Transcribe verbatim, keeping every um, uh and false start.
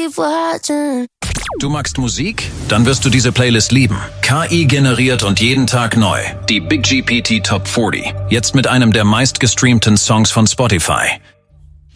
keep watching. Du magst Musik? Dann wirst du diese Playlist lieben. K I generiert und jeden Tag neu. Die Big G P T Top vierzig. Jetzt mit einem der meistgestreamten Songs von Spotify.